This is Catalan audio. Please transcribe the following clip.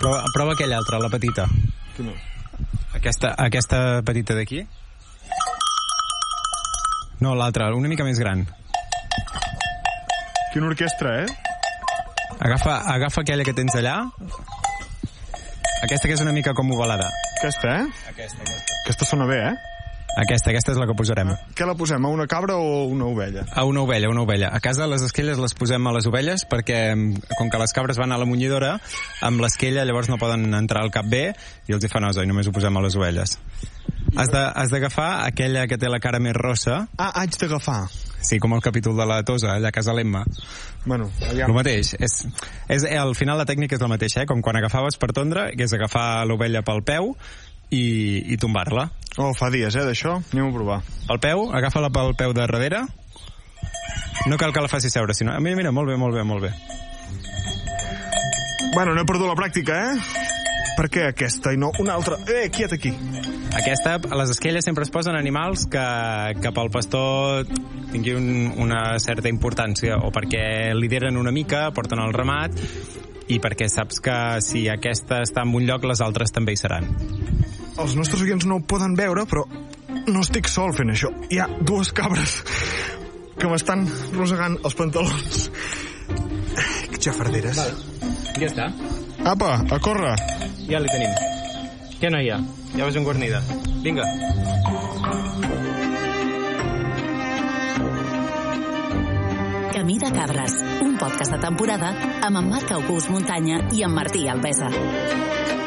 Prova aquella altra, la petita. Quina? Aquesta petita d'aquí. No, l'altra, una mica més gran. Quina orquestra, Agafa aquella que tens allà. Aquesta que és una mica com ovalada. Aquesta, Aquesta. Aquesta sona bé, Aquesta és la que posarem. Què la posem, a una cabra o una ovella? A una ovella. A casa les esquelles les posem a les ovelles perquè, com que les cabres van a la munyidora, amb l'esquella llavors no poden entrar al cap bé i els hi fa nosa i només ho posem a les ovelles. Has d'agafar aquella que té la cara més rossa. Haig d'agafar. Sí, com el capítol de la Tosa, allà a casa l'Emma. Bueno, allà... El mateix. Al final la tècnica és la mateixa, com quan agafaves per tondre, que és agafar l'ovella pel peu i tombar-la. Fa dies, d'això. Anem a provar. Pel peu, agafa-la pel peu de darrere. No cal que la facis seure, sinó... Mira, molt bé. Bueno, no he perdut la pràctica, Per què aquesta i no una altra? Quiet aquí. A les esquelles sempre es posen animals que pel pastor tingui una certa importància, o perquè lideren una mica, porten el ramat, i perquè saps que si aquesta està en un lloc, les altres també hi seran. Els nostres oients no ho poden veure, però no estic sol fent això. Hi ha 2 cabres que m'estan rosegant els pantalons. Que xafarderes. Ja està. Apa, a córrer. Ja li tenim. Què, noia? Ja vas enguarnida. Vinga. Camí de Cabres, un podcast de temporada amb en Marc August Muntanya i en Martí Alvesa.